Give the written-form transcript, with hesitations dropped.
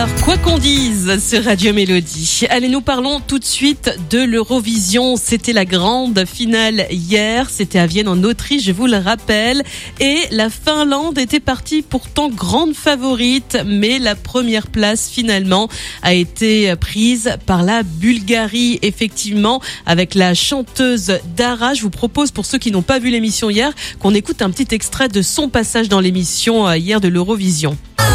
quoi qu'on dise sur Radio Mélodie. Allez, nous parlons tout de suite de l'Eurovision. C'était la grande finale hier. C'était à Vienne en Autriche, je vous le rappelle. Et la Finlande était partie pourtant grande favorite. Mais la première place finalement a été prise par la Bulgarie. Effectivement, avec la chanteuse Dara. Je vous propose, pour ceux qui n'ont pas vu l'émission hier, qu'on écoute un petit extrait de son passage dans l'émission hier de l'Eurovision.